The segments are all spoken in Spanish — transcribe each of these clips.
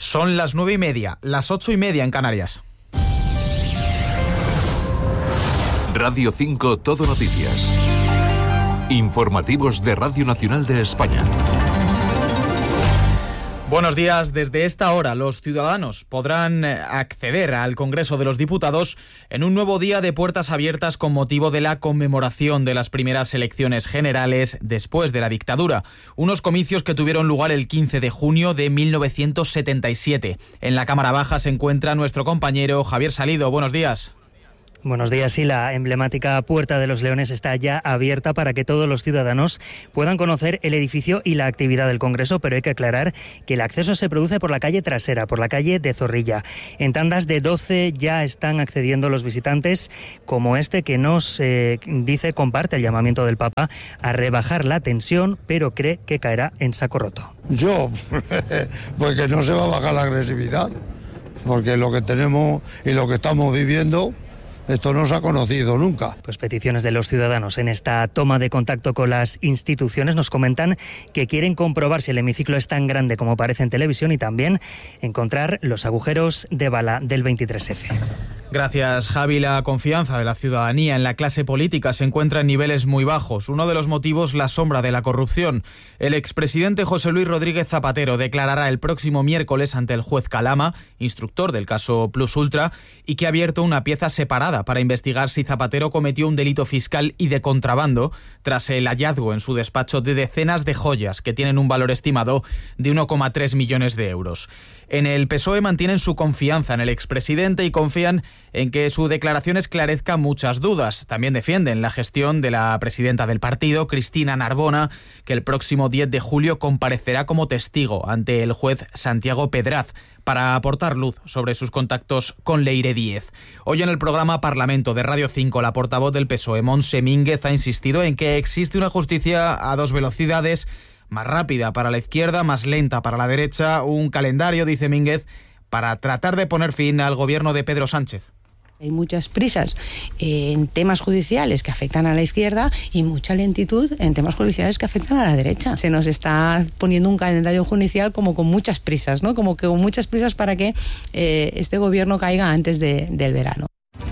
Son las 9:30, las 8:30 en Canarias. Radio 5 Todo Noticias. Informativos de Radio Nacional de España. Buenos días. Desde esta hora los ciudadanos podrán acceder al Congreso de los Diputados en un nuevo día de puertas abiertas con motivo de la conmemoración de las primeras elecciones generales después de la dictadura. Unos comicios que tuvieron lugar el 15 de junio de 1977. En la Cámara Baja se encuentra nuestro compañero Javier Salido. Buenos días. Buenos días. Sí, la emblemática Puerta de los Leones está ya abierta para que todos los ciudadanos puedan conocer el edificio y la actividad del Congreso, pero hay que aclarar que el acceso se produce por la calle trasera, por la calle de Zorrilla. En tandas de 12 ya están accediendo los visitantes, como este que nos comparte el llamamiento del Papa a rebajar la tensión, pero cree que caerá en saco roto. Yo, pues que no se va a bajar la agresividad, porque lo que tenemos y lo que estamos viviendo... Esto no se ha conocido nunca. Pues peticiones de los ciudadanos en esta toma de contacto con las instituciones nos comentan que quieren comprobar si el hemiciclo es tan grande como parece en televisión y también encontrar los agujeros de bala del 23F. Gracias, Javi. La confianza de la ciudadanía en la clase política se encuentra en niveles muy bajos. Uno de los motivos, la sombra de la corrupción. El expresidente José Luis Rodríguez Zapatero declarará el próximo miércoles ante el juez Calama, instructor del caso Plus Ultra, y que ha abierto una pieza separada para investigar si Zapatero cometió un delito fiscal y de contrabando tras el hallazgo en su despacho de decenas de joyas que tienen un valor estimado de 1,3 millones de euros. En el PSOE mantienen su confianza en el expresidente y confían en que su declaración esclarezca muchas dudas. También defienden la gestión de la presidenta del partido, Cristina Narbona, que el próximo 10 de julio comparecerá como testigo ante el juez Santiago Pedraz para aportar luz sobre sus contactos con Leire Díez. Hoy en el programa Parlamento de Radio 5, la portavoz del PSOE, Montse Mínguez, ha insistido en que existe una justicia a dos velocidades, más rápida para la izquierda, más lenta para la derecha, un calendario, dice Mínguez, para tratar de poner fin al gobierno de Pedro Sánchez. Hay muchas prisas en temas judiciales que afectan a la izquierda y mucha lentitud en temas judiciales que afectan a la derecha. Se nos está poniendo un calendario judicial como con muchas prisas, ¿no? Como que con muchas prisas para que este gobierno caiga antes del verano.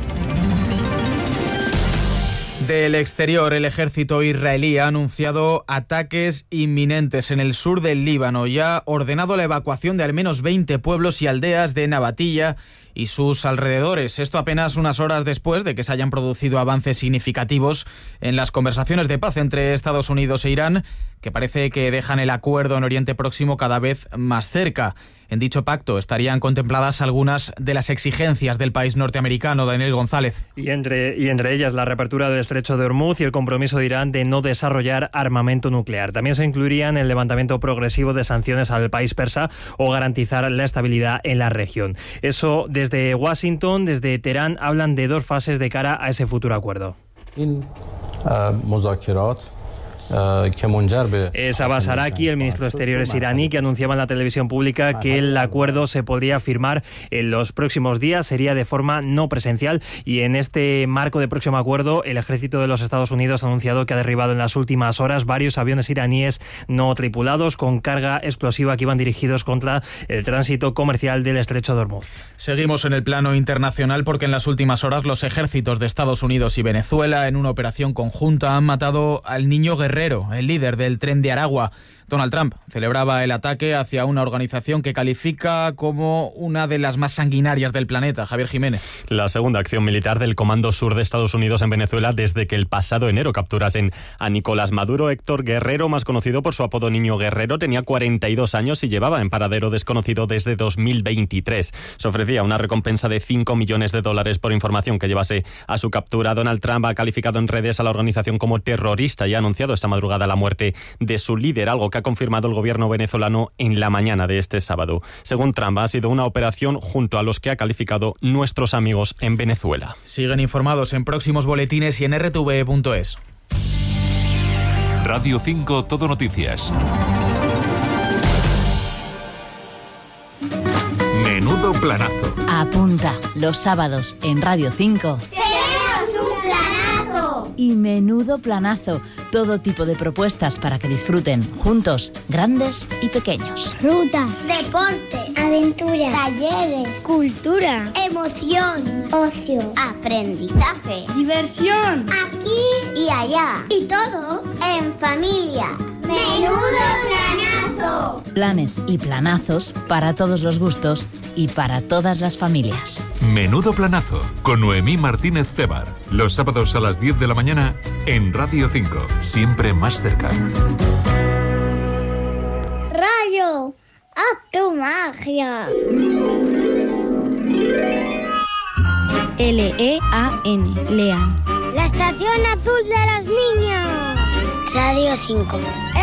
Del exterior, el ejército israelí ha anunciado ataques inminentes en el sur del Líbano y ha ordenado la evacuación de al menos 20 pueblos y aldeas de Nabatilla y sus alrededores. Esto apenas unas horas después de que se hayan producido avances significativos en las conversaciones de paz entre Estados Unidos e Irán, que parece que dejan el acuerdo en Oriente Próximo cada vez más cerca. En dicho pacto estarían contempladas algunas de las exigencias del país norteamericano. Daniel González. Y entre ellas la reapertura del estrecho de Hormuz y el compromiso de Irán de no desarrollar armamento nuclear. También se incluirían el levantamiento progresivo de sanciones al país persa o garantizar la estabilidad en la región. Eso desde Washington, desde Teherán, hablan de dos fases de cara a ese futuro acuerdo. Es Abbas Araki, el ministro de Exteriores iraní, que anunciaba en la televisión pública que el acuerdo se podría firmar en los próximos días, sería de forma no presencial, y en este marco de próximo acuerdo el ejército de los Estados Unidos ha anunciado que ha derribado en las últimas horas varios aviones iraníes no tripulados con carga explosiva que iban dirigidos contra el tránsito comercial del estrecho de Hormuz. Seguimos en el plano internacional porque en las últimas horas los ejércitos de Estados Unidos y Venezuela, en una operación conjunta, han matado al niño Guerrero, el líder del Tren de Aragua. Donald Trump celebraba el ataque hacia una organización que califica como una de las más sanguinarias del planeta. Javier Jiménez. La segunda acción militar del Comando Sur de Estados Unidos en Venezuela desde que el pasado enero capturasen a Nicolás Maduro. Héctor Guerrero, más conocido por su apodo Niño Guerrero, tenía 42 años y llevaba en paradero desconocido desde 2023. Se ofrecía una recompensa de $5 millones por información que llevase a su captura. Donald Trump ha calificado en redes a la organización como terrorista y ha anunciado esta madrugada la muerte de su líder, algo que ha confirmado el gobierno venezolano en la mañana de este sábado. Según Trump, ha sido una operación junto a los que ha calificado nuestros amigos en Venezuela. Siguen informados en próximos boletines y en rtve.es. Radio 5 Todo Noticias. Menudo planazo. Apunta, los sábados en Radio 5. ¡Tenemos un planazo! Y menudo planazo. Todo tipo de propuestas para que disfruten juntos, grandes y pequeños. Rutas, deporte, aventura, talleres, cultura, emoción, ocio, aprendizaje, diversión, aquí y allá. Y todo en familia. ¡Menudo planazo! Planes y planazos para todos los gustos y para todas las familias. Menudo planazo con Noemí Martínez Cébar. Los sábados a las 10 de la mañana en Radio 5. Siempre más cerca. ¡Rayo! ¡Haz tu magia! L-E-A-N, Lean. La estación azul de los niños. Radio 5.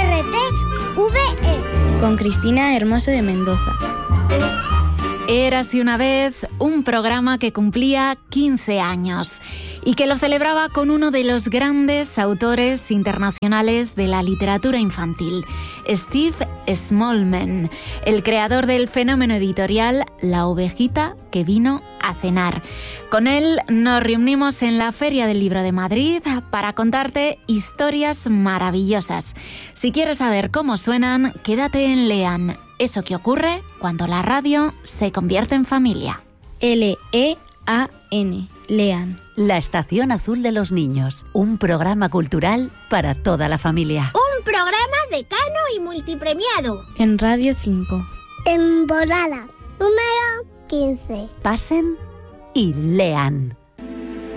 RTVE. Con Cristina Hermoso de Mendoza. Érase una vez un programa que cumplía 15 años y que lo celebraba con uno de los grandes autores internacionales de la literatura infantil, Steve Smallman, el creador del fenómeno editorial La ovejita que vino a cenar. Con él nos reunimos en la Feria del Libro de Madrid para contarte historias maravillosas. Si quieres saber cómo suenan, quédate en Lean. Eso que ocurre cuando la radio se convierte en familia. L-E-A-N, Lean. La Estación Azul de los Niños, un programa cultural para toda la familia. Un programa decano y multipremiado. En Radio 5. Temporada número 15. Pasen y lean.